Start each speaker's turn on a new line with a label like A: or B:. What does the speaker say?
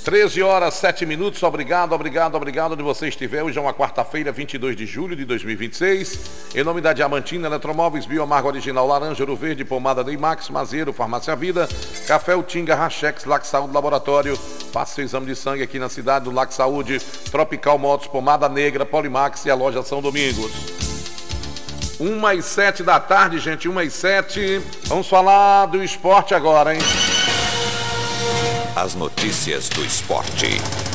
A: 13 horas, 7 minutos, obrigado onde você estiver. Hoje é uma quarta-feira, 22 de julho de 2026. Em nome da Diamantina, Eletromóveis, Biomargo Original Laranja, Ouro Verde, Pomada Deimax, Mazeiro, Farmácia Vida, Café Utinga, Rachex, Lac Saúde Laboratório. Faça seu exame de sangue aqui na cidade do Lac Saúde, Tropical Motos, Pomada Negra, Polimax e a loja São Domingos. 1h07 da tarde, gente, 1h07. Vamos falar do esporte agora, hein?
B: As notícias do esporte.